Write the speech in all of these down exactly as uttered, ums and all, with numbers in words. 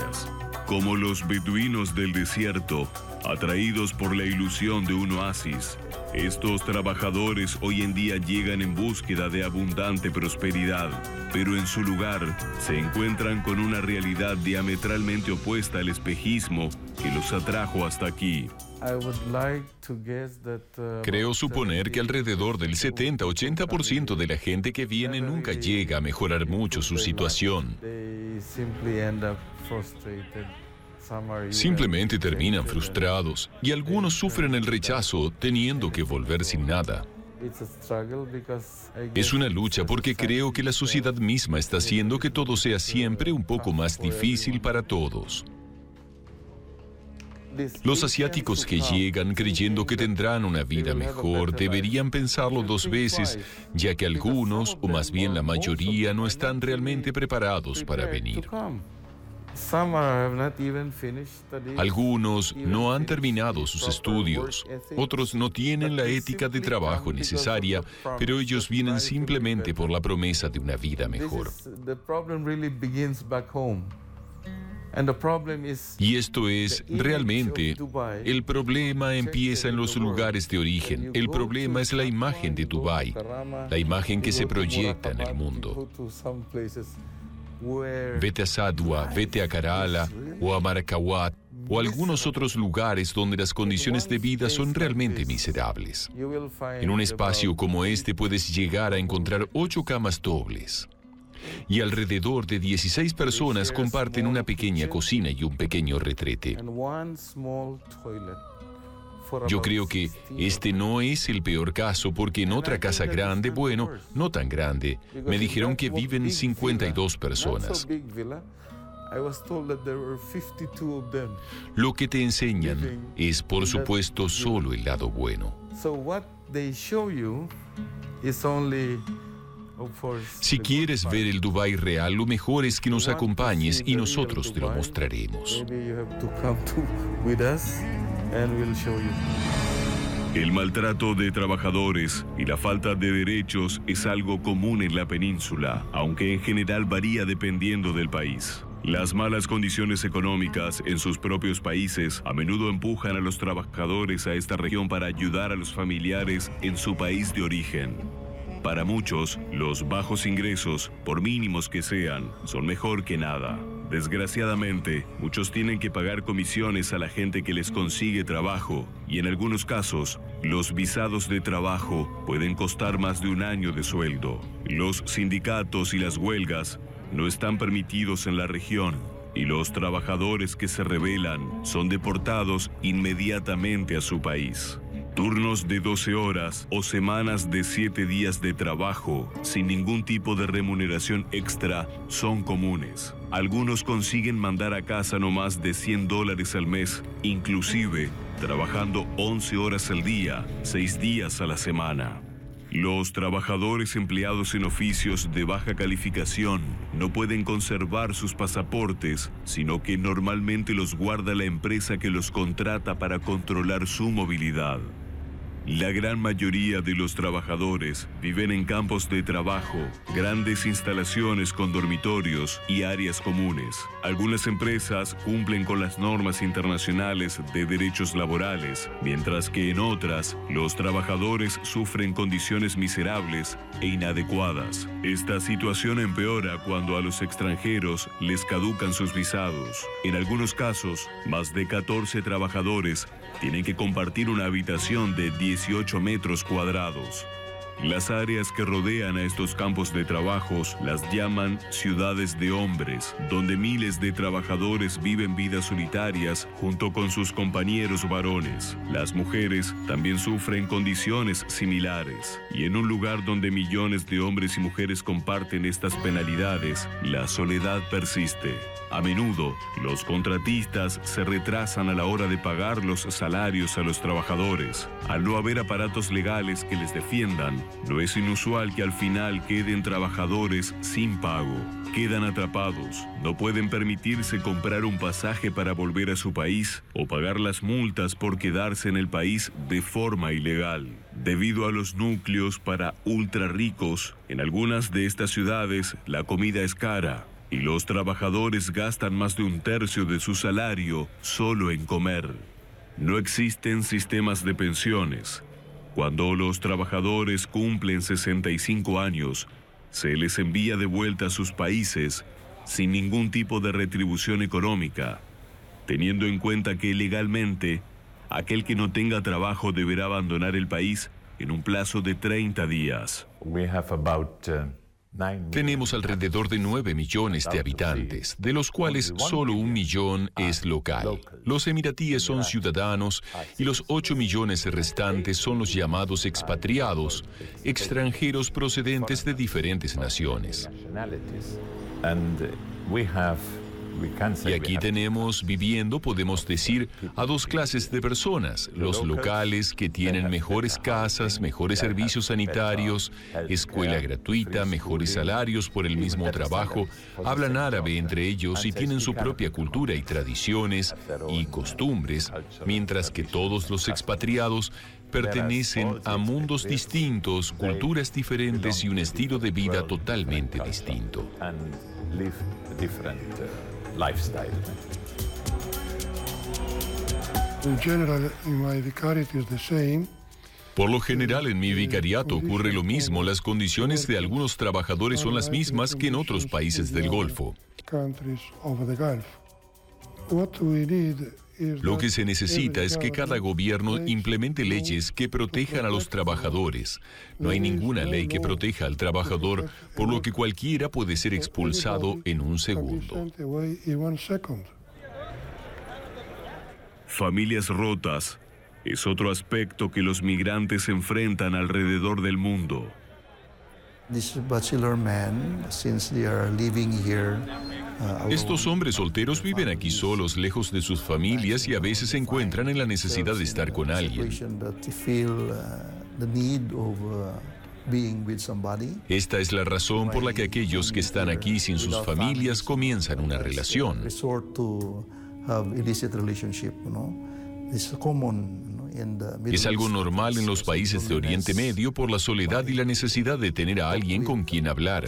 diarias. Como los beduinos del desierto, atraídos por la ilusión de un oasis, estos trabajadores hoy en día llegan en búsqueda de abundante prosperidad, pero en su lugar se encuentran con una realidad diametralmente opuesta al espejismo que los atrajo hasta aquí. Creo suponer que alrededor del setenta a ochenta por ciento de la gente que viene nunca llega a mejorar mucho su situación. Simplemente terminan frustrados y algunos sufren el rechazo teniendo que volver sin nada. Es una lucha porque creo que la sociedad misma está haciendo que todo sea siempre un poco más difícil para todos. Los asiáticos que llegan creyendo que tendrán una vida mejor deberían pensarlo dos veces, ya que algunos, o más bien la mayoría, no están realmente preparados para venir. Algunos no han terminado sus estudios, otros no tienen la ética de trabajo necesaria, pero ellos vienen simplemente por la promesa de una vida mejor. Y esto es, realmente, el problema empieza en los lugares de origen. El problema es la imagen de Dubái, la imagen que se proyecta en el mundo. Vete a Sadwa, vete a Kerala o a Maracawat o algunos otros lugares donde las condiciones de vida son realmente miserables. En un espacio como este puedes llegar a encontrar ocho camas dobles. Y alrededor de dieciséis personas comparten una pequeña cocina y un pequeño retrete. Yo creo que este no es el peor caso porque en otra casa grande, bueno, no tan grande, me dijeron que viven cincuenta y dos personas. Lo que te enseñan es, por supuesto, solo el lado bueno. Si quieres ver el Dubái real, lo mejor es que nos acompañes y nosotros te lo mostraremos. El maltrato de trabajadores y la falta de derechos es algo común en la península, aunque en general varía dependiendo del país. Las malas condiciones económicas en sus propios países a menudo empujan a los trabajadores a esta región para ayudar a los familiares en su país de origen. Para muchos, los bajos ingresos, por mínimos que sean, son mejor que nada. Desgraciadamente, muchos tienen que pagar comisiones a la gente que les consigue trabajo y en algunos casos, los visados de trabajo pueden costar más de un año de sueldo. Los sindicatos y las huelgas no están permitidos en la región y los trabajadores que se rebelan son deportados inmediatamente a su país. Turnos de doce horas o semanas de siete días de trabajo sin ningún tipo de remuneración extra son comunes. Algunos consiguen mandar a casa no más de cien dólares al mes, inclusive trabajando once horas al día, seis días a la semana. Los trabajadores empleados en oficios de baja calificación no pueden conservar sus pasaportes, sino que normalmente los guarda la empresa que los contrata para controlar su movilidad. La gran mayoría de los trabajadores viven en campos de trabajo, grandes instalaciones con dormitorios y áreas comunes. Algunas empresas cumplen con las normas internacionales de derechos laborales, mientras que en otras, los trabajadores sufren condiciones miserables e inadecuadas. Esta situación empeora cuando a los extranjeros les caducan sus visados. En algunos casos, más de catorce trabajadores tienen que compartir una habitación de dieciocho metros cuadrados. Las áreas que rodean a estos campos de trabajos las llaman ciudades de hombres, donde miles de trabajadores viven vidas solitarias junto con sus compañeros varones. Las mujeres también sufren condiciones similares, y en un lugar donde millones de hombres y mujeres comparten estas penalidades, la soledad persiste. A menudo, los contratistas se retrasan a la hora de pagar los salarios a los trabajadores. Al no haber aparatos legales que les defiendan, no es inusual que al final queden trabajadores sin pago. Quedan atrapados, no pueden permitirse comprar un pasaje para volver a su país o pagar las multas por quedarse en el país de forma ilegal. Debido a los núcleos para ultra ricos, en algunas de estas ciudades la comida es cara. y los trabajadores gastan más de un tercio de su salario solo en comer. No existen sistemas de pensiones. Cuando los trabajadores cumplen sesenta y cinco años, se les envía de vuelta a sus países sin ningún tipo de retribución económica, teniendo en cuenta que legalmente aquel que no tenga trabajo deberá abandonar el país en un plazo de treinta días. Tenemos alrededor de nueve millones de habitantes, de los cuales solo un millón es local. Los emiratíes son ciudadanos y los ocho millones restantes son los llamados expatriados, extranjeros procedentes de diferentes naciones. Y aquí tenemos viviendo, podemos decir, a dos clases de personas: los locales, que tienen mejores casas, mejores servicios sanitarios, escuela gratuita, mejores salarios por el mismo trabajo, hablan árabe entre ellos y tienen su propia cultura y tradiciones y costumbres, mientras que todos los expatriados pertenecen a mundos distintos, culturas diferentes y un estilo de vida totalmente distinto. Lifestyle. In general, in my vicariate is the same. Por lo general, en mi vicariato ocurre lo mismo. Las condiciones de algunos trabajadores son las mismas que en otros países del Golfo. Lo que se necesita es que cada gobierno implemente leyes que protejan a los trabajadores. No hay ninguna ley que proteja al trabajador, por lo que cualquiera puede ser expulsado en un segundo. Familias rotas es otro aspecto que los migrantes enfrentan alrededor del mundo. Estos hombres solteros viven aquí solos, lejos de sus familias, y a veces se encuentran en la necesidad de estar con alguien. Esta es la razón por la que aquellos que están aquí sin sus familias comienzan una relación. Es algo normal en los países de Oriente Medio por la soledad y la necesidad de tener a alguien con quien hablar.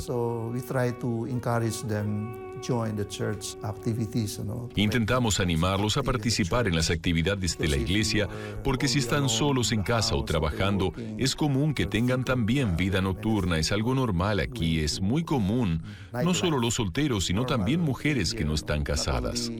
Intentamos animarlos a participar en las actividades de la iglesia, porque si están solos en casa o trabajando, es común que tengan también vida nocturna. Es algo normal aquí, es muy común, no solo los solteros, sino también mujeres que no están casadas.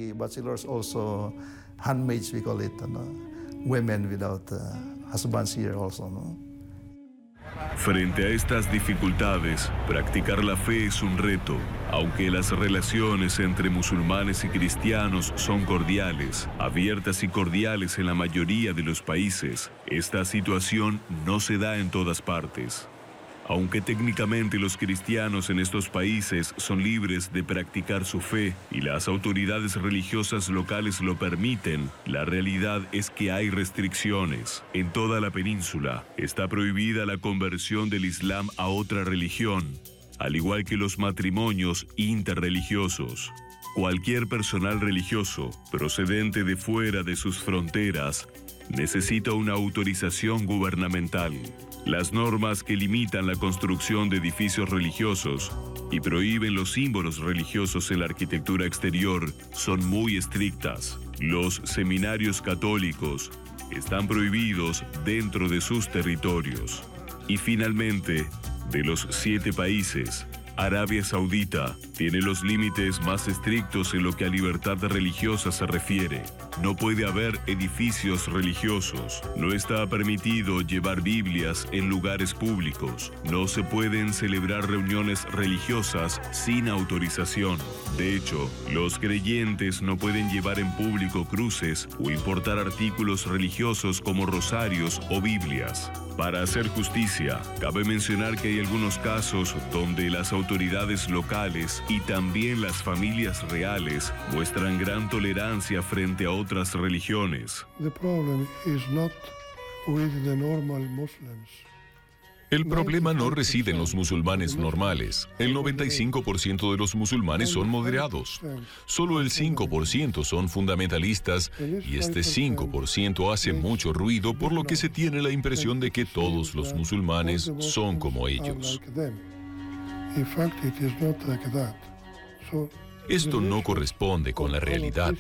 Frente a estas dificultades, practicar la fe es un reto. Aunque las relaciones entre musulmanes y cristianos son cordiales, abiertas y cordiales en la mayoría de los países, esta situación no se da en todas partes. Aunque técnicamente los cristianos en estos países son libres de practicar su fe y las autoridades religiosas locales lo permiten, la realidad es que hay restricciones. En toda la península está prohibida la conversión del Islam a otra religión, al igual que los matrimonios interreligiosos. Cualquier personal religioso procedente de fuera de sus fronteras necesita una autorización gubernamental. Las normas que limitan la construcción de edificios religiosos y prohíben los símbolos religiosos en la arquitectura exterior son muy estrictas. Los seminarios católicos están prohibidos dentro de sus territorios. Y finalmente, de los siete países, Arabia Saudita tiene los límites más estrictos en lo que a libertad religiosa se refiere. No puede haber edificios religiosos. No está permitido llevar Biblias en lugares públicos. No se pueden celebrar reuniones religiosas sin autorización. De hecho, los creyentes no pueden llevar en público cruces o importar artículos religiosos como rosarios o Biblias. Para hacer justicia, cabe mencionar que hay algunos casos donde las autoridades locales y también las familias reales muestran gran tolerancia frente a otras religiones. The problem is not with the normal Muslims. El problema no reside en los musulmanes normales. El noventa y cinco por ciento de los musulmanes son moderados. Solo el cinco por ciento son fundamentalistas y este cinco por ciento hace mucho ruido, por lo que se tiene la impresión de que todos los musulmanes son como ellos. Esto no corresponde con la realidad.